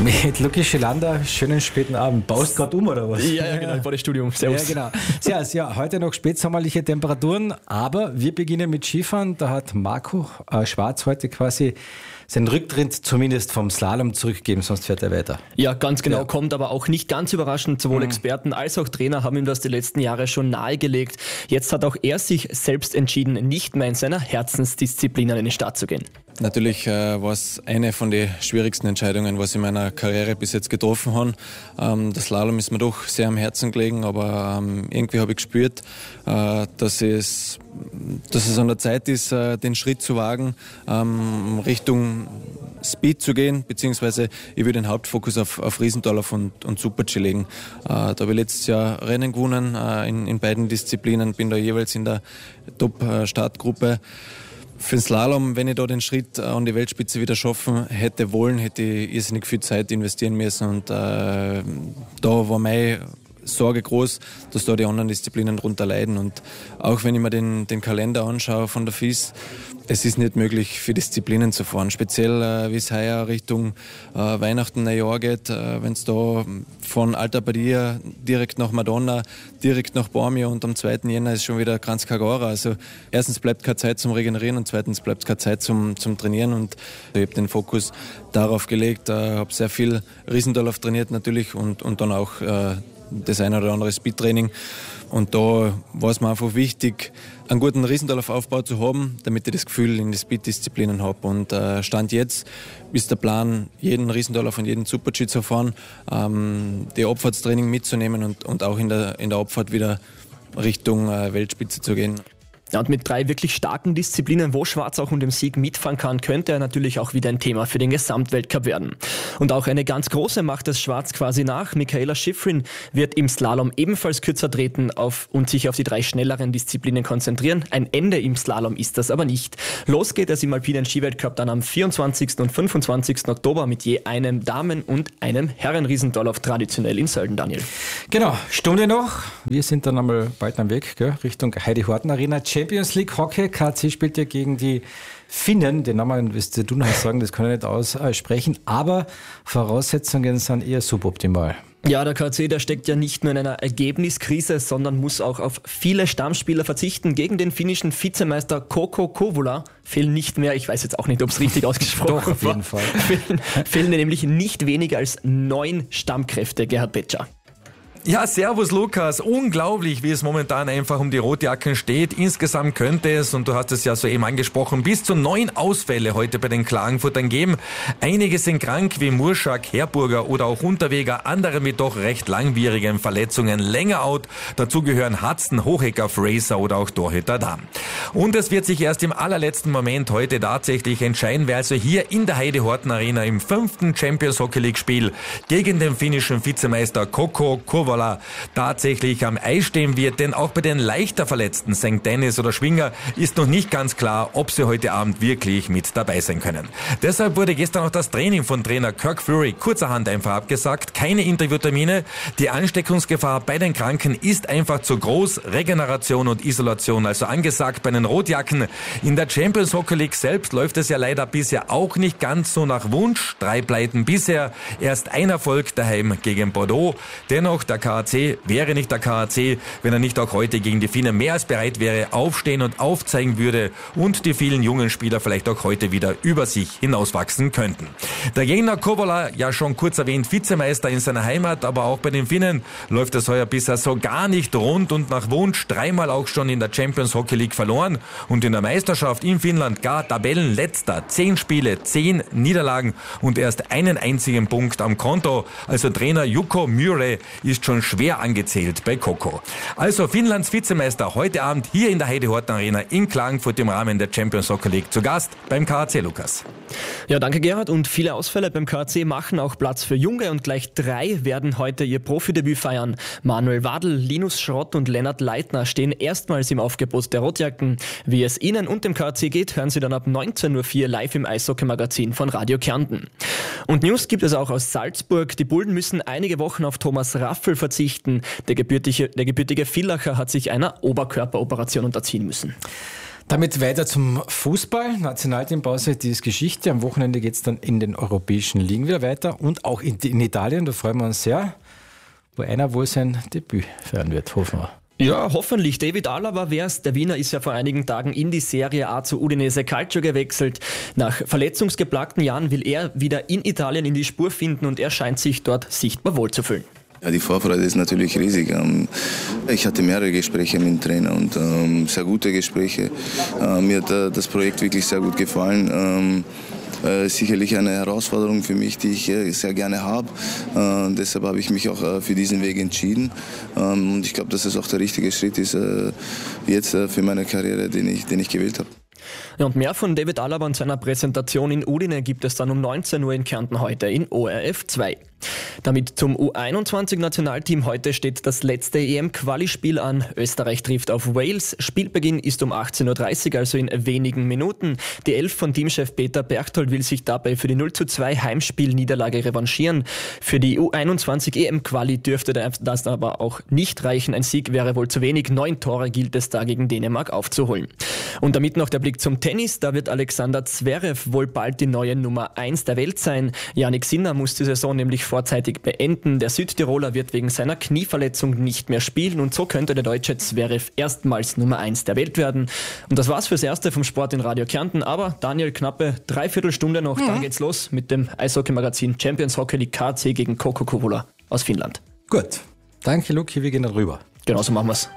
Mit Luki Schilander, schönen späten Abend. Baust gerade oder was? Ja, genau, vor dem Studium. Servus. Ja, genau. Ja, heute noch spätsommerliche Temperaturen, aber wir beginnen mit Skifahren. Da hat Marco Schwarz heute quasi seinen Rücktritt zumindest vom Slalom zurückgegeben, sonst fährt er weiter. Ja, ganz genau, kommt aber auch nicht ganz überraschend. Sowohl Experten als auch Trainer haben ihm das die letzten Jahre schon nahegelegt. Jetzt hat auch er sich selbst entschieden, nicht mehr in seiner Herzensdisziplin an den Start zu gehen. Natürlich war es eine von den schwierigsten Entscheidungen, was ich in meiner Karriere bis jetzt getroffen habe. Das Slalom ist mir doch sehr am Herzen gelegen, aber irgendwie habe ich gespürt, dass es an der Zeit ist, den Schritt zu wagen, Richtung Speed zu gehen, beziehungsweise ich will den Hauptfokus auf Riesendorlauf und Super-G legen. Da habe ich letztes Jahr Rennen gewonnen in beiden Disziplinen, bin da jeweils in der Top-Startgruppe. Für den Slalom, wenn ich da den Schritt an die Weltspitze wieder schaffen hätte wollen, hätte ich irrsinnig viel Zeit investieren müssen und da war meine Sorge groß, dass da die anderen Disziplinen darunter leiden. Und auch wenn ich mir den Kalender anschaue von der FIS, es ist nicht möglich, für Disziplinen zu fahren. Speziell, wie es heuer Richtung Weihnachten, Neujahr geht, wenn es da von Alta Badia direkt nach Madonna, direkt nach Bormio und am 2. Jänner ist schon wieder Kranjska Gora. Also erstens bleibt keine Zeit zum Regenerieren und zweitens bleibt keine Zeit zum Trainieren. Und ich habe den Fokus darauf gelegt, habe sehr viel Riesendorlauf trainiert natürlich und dann auch das eine oder andere Speedtraining. Und da war es mir einfach wichtig, einen guten Riesendorlauf-Aufbau zu haben, damit ich das Gefühl in die Speed-Disziplinen habe. Und Stand jetzt ist der Plan, jeden Riesendorlauf und jeden Super-G zu fahren, die Abfahrtstraining mitzunehmen und auch in der Abfahrt wieder Richtung Weltspitze zu gehen. Ja, und mit 3 wirklich starken Disziplinen, wo Schwarz auch um den Sieg mitfahren kann, könnte er natürlich auch wieder ein Thema für den Gesamtweltcup werden. Und auch eine ganz große macht es Schwarz quasi nach. Mikaela Shiffrin wird im Slalom ebenfalls kürzer treten und sich auf die 3 schnelleren Disziplinen konzentrieren. Ein Ende im Slalom ist das aber nicht. Los geht es im Alpinen Skiweltcup dann am 24. und 25. Oktober mit je einem Damen- und einem Herren-Riesendorlauf traditionell in Sölden, Daniel. Genau, Stunde noch. Wir sind dann einmal bald am Weg, gell? Richtung Heidi-Horten-Arena. Champions League Hockey. KC spielt ja gegen die Finnen. Den Namen wirst du noch sagen, das kann ich nicht aussprechen. Aber Voraussetzungen sind eher suboptimal. Ja, der KC, der steckt ja nicht nur in einer Ergebniskrise, sondern muss auch auf viele Stammspieler verzichten. Gegen den finnischen Vizemeister Kokko Kouvola fehlen nicht mehr, ich weiß jetzt auch nicht, ob es richtig ausgesprochen Doch, auf jeden Fall. Fehlen nämlich nicht weniger als 9 Stammkräfte, Gerhard Betscher. Ja, servus Lukas. Unglaublich, wie es momentan einfach um die Rotjacken steht. Insgesamt könnte es, und du hast es ja soeben angesprochen, bis zu 9 Ausfälle heute bei den Klagenfurtern geben. Einige sind krank, wie Murschak, Herburger oder auch Unterweger, andere mit doch recht langwierigen Verletzungen länger out. Dazu gehören Hudson, Hohecker, Fraser oder auch Torhüter Damm. Und es wird sich erst im allerletzten Moment heute tatsächlich entscheiden, wer also hier in der Heidi-Horten-Arena im 5. Champions Hockey League Spiel gegen den finnischen Vizemeister Kokko Kouvola tatsächlich am Eis stehen wird, denn auch bei den leichter Verletzten St. Dennis oder Schwinger ist noch nicht ganz klar, ob sie heute Abend wirklich mit dabei sein können. Deshalb wurde gestern auch das Training von Trainer Kirk Fury kurzerhand einfach abgesagt, keine Interviewtermine. Die Ansteckungsgefahr bei den Kranken ist einfach zu groß, Regeneration und Isolation also angesagt bei den Rotjacken. In der Champions Hockey League selbst läuft es ja leider bisher auch nicht ganz so nach Wunsch. 3 Pleiten bisher, erst ein Erfolg daheim gegen Bordeaux. Dennoch der KAC wäre nicht der KAC, wenn er nicht auch heute gegen die Finnen mehr als bereit wäre, aufstehen und aufzeigen würde und die vielen jungen Spieler vielleicht auch heute wieder über sich hinauswachsen könnten. Der Jena Kouvola, ja schon kurz erwähnt, Vizemeister in seiner Heimat, aber auch bei den Finnen läuft es heuer bisher so gar nicht rund und nach Wunsch 3-mal auch schon in der Champions Hockey League verloren und in der Meisterschaft in Finnland gar Tabellenletzter. 10 Spiele, 10 Niederlagen und erst einen einzigen Punkt am Konto. Also Trainer Jukka Murray ist schon schwer angezählt bei Kokko. Also Finnlands Vizemeister heute Abend hier in der Heidi-Horten-Arena in Klagenfurt im Rahmen der Champions Hockey League zu Gast beim KAC, Lukas. Ja, danke Gerhard. Und viele Ausfälle beim KAC machen auch Platz für Junge und gleich 3 werden heute ihr Profidebüt feiern. Manuel Wadl, Linus Schrott und Lennart Leitner stehen erstmals im Aufgebot der Rotjacken. Wie es ihnen und dem KAC geht, hören Sie dann ab 19.04 Uhr live im Eishockey-Magazin von Radio Kärnten. Und News gibt es auch aus Salzburg. Die Bullen müssen einige Wochen auf Thomas Raffel verzichten. Der gebürtige Villacher hat sich einer Oberkörperoperation unterziehen müssen. Damit weiter zum Fußball. Nationalteampause, die ist Geschichte. Am Wochenende geht es dann in den europäischen Ligen wieder weiter und auch in Italien, da freuen wir uns sehr, wo einer wohl sein Debüt feiern wird, hoffen wir. Ja, hoffentlich. David Alaba wär's. Der Wiener ist ja vor einigen Tagen in die Serie A zu Udinese Calcio gewechselt. Nach verletzungsgeplagten Jahren will er wieder in Italien in die Spur finden und er scheint sich dort sichtbar wohlzufühlen. Ja, die Vorfreude ist natürlich riesig. Ich hatte mehrere Gespräche mit dem Trainer und sehr gute Gespräche. Mir hat das Projekt wirklich sehr gut gefallen. Sicherlich eine Herausforderung für mich, die ich sehr gerne habe. Deshalb habe ich mich auch für diesen Weg entschieden. Und ich glaube, dass es auch der richtige Schritt ist jetzt für meine Karriere, den ich gewählt habe. Ja, und mehr von David Alaba und seiner Präsentation in Udine gibt es dann um 19 Uhr in Kärnten heute in ORF 2. Damit zum U21-Nationalteam. Heute steht das letzte EM-Quali-Spiel an. Österreich trifft auf Wales. Spielbeginn ist um 18.30 Uhr, also in wenigen Minuten. Die Elf von Teamchef Peter Berchtold will sich dabei für die 0:2 Heimspielniederlage revanchieren. Für die U21 EM-Quali dürfte das aber auch nicht reichen. Ein Sieg wäre wohl zu wenig. 9 Tore gilt es da gegen Dänemark aufzuholen. Und damit noch der Blick zum Tennis. Da wird Alexander Zverev wohl bald die neue Nummer 1 der Welt sein. Jannik Sinner muss die Saison nämlich vorzeitig beenden. Der Südtiroler wird wegen seiner Knieverletzung nicht mehr spielen und so könnte der deutsche Zverev erstmals Nummer 1 der Welt werden. Und das war's fürs Erste vom Sport in Radio Kärnten. Aber Daniel, knappe 3/4 Stunde noch, dann geht's los mit dem Eishockey-Magazin Champions Hockey League KC gegen KK Kouvola aus Finnland. Gut, danke Luki, wir gehen dann rüber. Genau so machen wir's.